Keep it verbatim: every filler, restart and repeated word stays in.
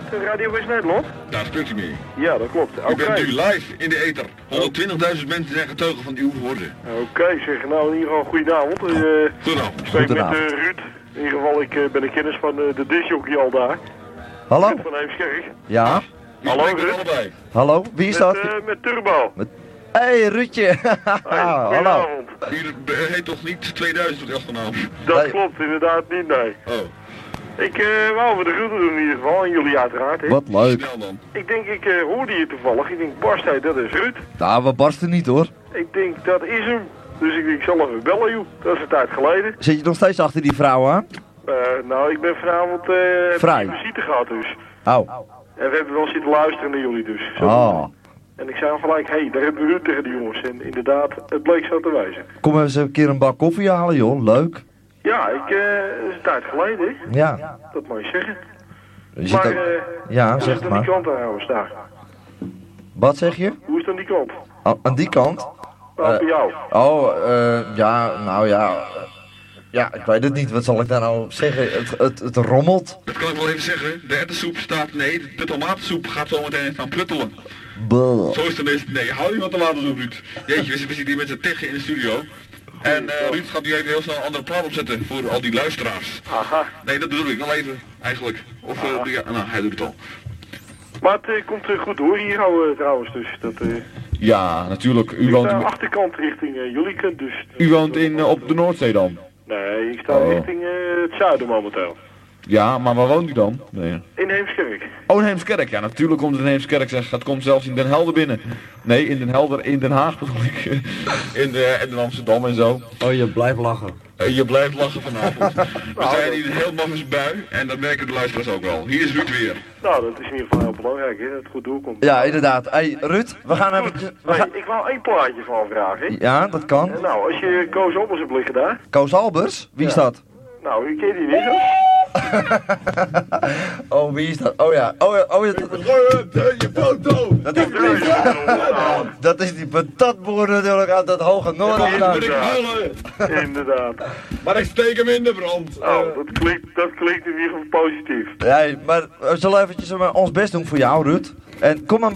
Radio West-Nederland? Daar spreekt u mee. Ja, dat klopt. Oké. U bent nu live in de ether. honderdtwintigduizend mensen zijn getuigen van uw woorden. Oké, zeg. Nou, in ieder geval goedenavond. Uh, Goedenavond. Ik spreek met Goedenavond. uh, Ruud. In ieder geval, ik uh, ben de kennis van uh, de discjockey al daar. Hallo? Ruud van Eemskerk. Ja? U Hallo, spreekt met Ruud. allebei. Hallo? Wie is Met, dat? uh, met Turbo. Hé, hey, Ruudje. Hey, Hallo. goedenavond. U heet toch niet tweeduizend tot achternaam? Dat Nee. klopt inderdaad niet, nee. Oh, Ik uh, wou voor de groeten doen in ieder geval, en jullie uiteraard. Hè. Wat leuk. snel dan. Ik denk, ik uh, hoorde je toevallig. Ik denk, Barst, hey, dat is Ruud. Nou, we barsten niet hoor. Ik denk, dat is hem. Dus ik denk, ik zal even bellen, joh. Dat is een tijd geleden. Zit je nog steeds achter die vrouw aan? Uh, nou, ik ben vanavond uh, Vrij. heb ik visite gehad dus. Oh. En we hebben wel zitten luisteren naar jullie dus. Zo. Oh. En ik zei hem gelijk, hé, hey, daar hebben we Ruud tegen die jongens. En inderdaad, het bleek zo te wijzen. Kom eens een keer een bak koffie halen joh. Leuk. Ja, ik, uh, dat is een tijd geleden, hè. Ja. Dat mag je zeggen. Je zit Maar, ook... uh, Ja, hoe is zeg het het aan die maar. kant trouwens, daar? Wat zeg je? Hoe is het aan die kant? A- aan die kant? Nou, Eh, bij jou. Oh, eh, ja, nou ja. eh, Ja, ik weet het niet. Wat zal ik daar nou zeggen? Het, het, het rommelt. Dat kan ik wel even zeggen. De erwtensoep staat, nee, de tomatensoep gaat zo meteen gaan pruttelen. Buh. Zo is het ineens. Nee, hou je wat tomatensoep, Ruud. Jeetje, we zitten hier met z'n tegen in de studio. En uh, Ruud gaat nu even heel snel een andere plaat opzetten voor al die luisteraars. Aha. Nee, dat bedoel ik nog even, eigenlijk. Of, uh, doe je- nou, hij doet het al. Maar het uh, komt uh, goed door hier uh, trouwens, dus dat... Uh, Ja, natuurlijk. U ik woont, sta in- achterkant richting uh, jullie kant, dus... u woont in, eh, op de Noordzee dan? Nee, ik sta Oh. richting uh, het zuiden momenteel. Ja, maar waar woont u dan? Nee. In Heemskerk. Oh, in Heemskerk. Ja, natuurlijk komt het in Heemskerk. Zeg, het komt zelfs in Den Helder binnen. Nee, in Den Helder, in Den Haag bedoel ik. In, de, in Amsterdam en zo. Oh, je blijft lachen. Uh, je blijft lachen vanavond. We zijn in een heel maffes bui en dat merken de luisteraars ook wel. Hier is Ruud weer. Nou, dat is in ieder geval heel belangrijk, hè, dat het goed doorkomt. Ja, inderdaad. Hé, hey, Ruud, we gaan even... Goed. We gaan... Hey, ik wou één plaatje van vragen. Ja, dat kan. En nou, als je Koos Oppers hebt liggen daar, Koos Albers? Wie is Ja. dat? nou, u kent die niet, hè? Oh, wie is dat? Oh ja. Oh ja. Oh, ja. Je foto! Dat is die, dat is die patatboer natuurlijk uit dat hoge noorden. vandaan. Inderdaad. Inderdaad. Maar ik steek hem in de brand. Nou, dat klinkt, dat klinkt in ieder geval positief. Ja, maar we zullen eventjes eh, ons best doen voor jou, Ruud. En kom maar